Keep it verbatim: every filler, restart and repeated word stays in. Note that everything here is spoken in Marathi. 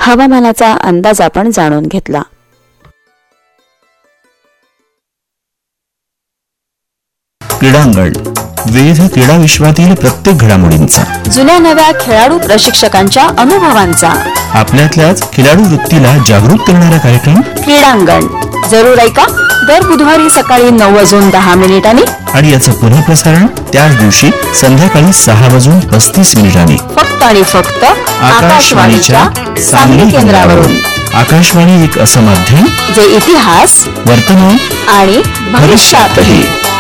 हवामानाचा अंदाज आपण जाणून घेतला. क्रीडांगण, विविध क्रीडा विश्वातील प्रत्येक घडामोडींचा, जुन्या नव्या खेळाडू प्रशिक्षकांच्या अनुभवांचा, आपल्यातल्याच खिलाडू वृत्तीला जागृत करणारा कार्यक्रम क्रीडांगण. जरूर ऐका दर बुधवारी सकाळी नऊ वाजून दहा मिनिटांनी आणि याचं पुनःप्रसारण त्याच दिवशी संध्याकाळी सहा वाजून पस्तीस मिनिटांनी फक्त आणि फक्त आकाशवाणीच्या सांगली केंद्रावरून. आकाशवाणी एक असं माध्यम जे इतिहास, वर्तमान आणि भविष्यातही